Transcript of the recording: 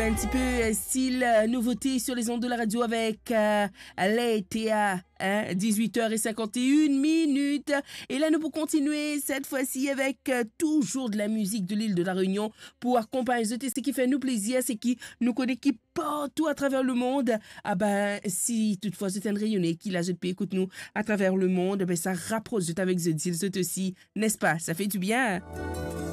un petit peu style nouveauté sur les ondes de la radio avec Leïtia, 18h51. Et là, nous pour continuer cette fois-ci avec toujours de la musique de l'île de la Réunion pour accompagner ce qui fait nous plaisir, c'est qui nous connaît qui partout à travers le monde. Ah ben, si toutefois c'est un rayonné qui la jette écoute nous à travers le monde, ben ça rapproche avec The Deal, c'est aussi, n'est-ce pas? Ça fait du bien.